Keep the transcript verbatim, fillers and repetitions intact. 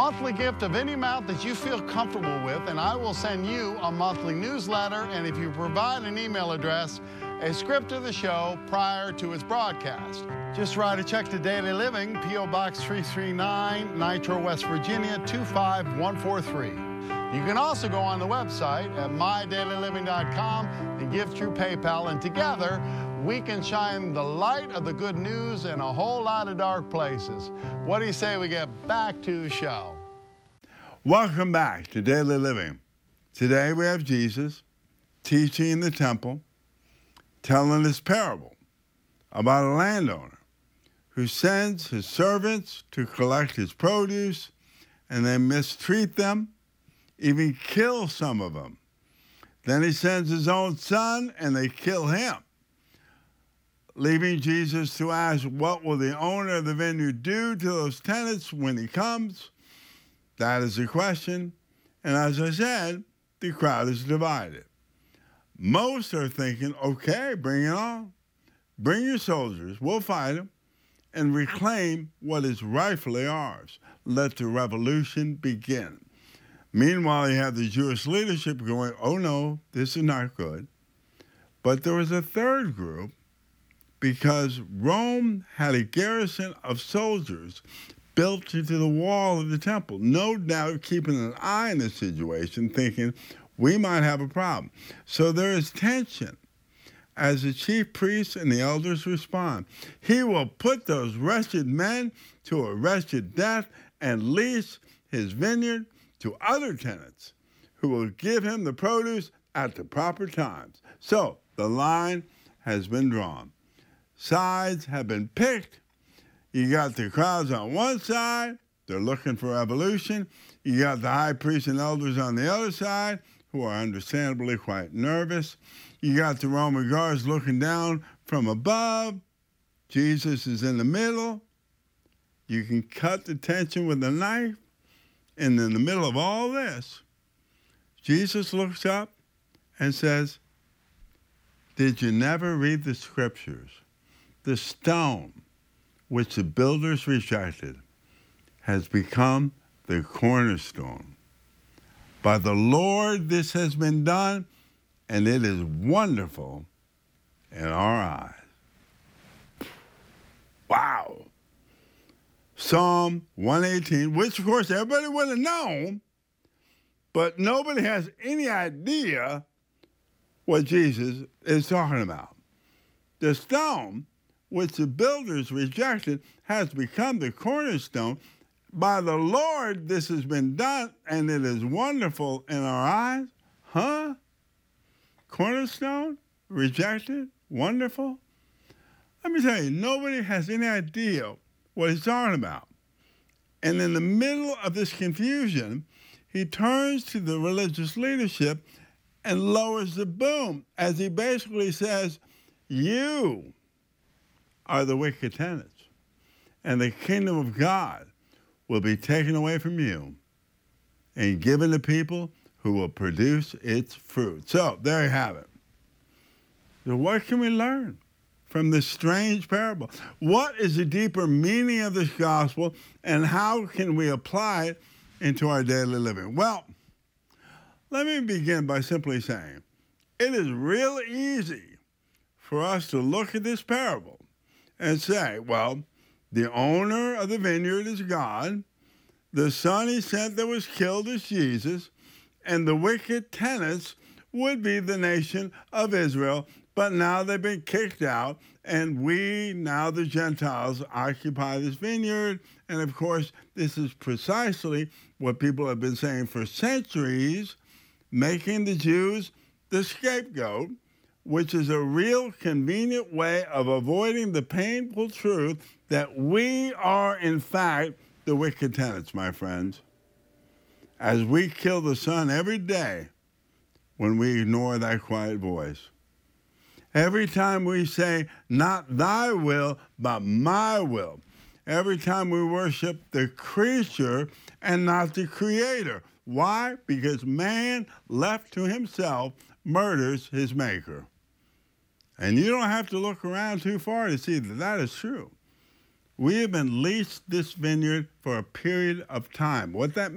monthly gift of any amount that you feel comfortable with, and I will send you a monthly newsletter, and if you provide an email address, a script of the show prior to its broadcast. Just write a check to Daily Living, P O Box three three nine, Nitro, West Virginia, two five one four three. You can also go on the website at my daily living dot com and give through PayPal, and together we can shine the light of the good news in a whole lot of dark places. What do you say we get back to the show? Welcome back to Daily Living. Today we have Jesus teaching in the temple, telling this parable about a landowner who sends his servants to collect his produce, and they mistreat them, even kill some of them. Then he sends his own son, and they kill him, leaving Jesus to ask, what will the owner of the vineyard do to those tenants when he comes? That is the question. And as I said, the crowd is divided. Most are thinking, okay, bring it on. Bring your soldiers, we'll fight them, and reclaim what is rightfully ours. Let the revolution begin. Meanwhile, you have the Jewish leadership going, oh no, this is not good. But there was a third group, because Rome had a garrison of soldiers built into the wall of the temple, no doubt keeping an eye on the situation, thinking we might have a problem. So there is tension as the chief priests and the elders respond. He will put those wretched men to a wretched death and lease his vineyard to other tenants who will give him the produce at the proper times. So the line has been drawn. Sides have been picked. You got the crowds on one side, they're looking for revolution. You got the high priests and elders on the other side, who are understandably quite nervous. You got the Roman guards looking down from above. Jesus is in the middle. You can cut the tension with a knife. And in the middle of all this, Jesus looks up and says, did you never read the scriptures? The stone which the builders rejected has become the cornerstone. By the Lord this has been done, and it is wonderful in our eyes. Wow. Psalm one eighteen, which of course everybody would have known, but nobody has any idea what Jesus is talking about. The stone which the builders rejected has become the cornerstone. By the Lord this has been done, and it is wonderful in our eyes. Huh? Cornerstone? Rejected? Wonderful? Let me tell you, nobody has any idea what he's talking about. And in the middle of this confusion, he turns to the religious leadership and lowers the boom as he basically says, you are the wicked tenants, and the kingdom of God will be taken away from you and given to people who will produce its fruit. So there you have it. So what can we learn from this strange parable? What is the deeper meaning of this gospel, and how can we apply it into our daily living? Well, let me begin by simply saying it is real easy for us to look at this parable and say, well, the owner of the vineyard is God, the son he sent that was killed is Jesus, and the wicked tenants would be the nation of Israel, but now they've been kicked out, and we, now the Gentiles, occupy this vineyard. And of course, this is precisely what people have been saying for centuries, making the Jews the scapegoat, which is a real convenient way of avoiding the painful truth that we are, in fact, the wicked tenants, my friends. As we kill the Son every day when we ignore that quiet voice. Every time we say, not thy will, but my will. Every time we worship the creature and not the creator. Why? Because man, left to himself, murders his maker. And you don't have to look around too far to see that that is true. We have been leased this vineyard for a period of time. What that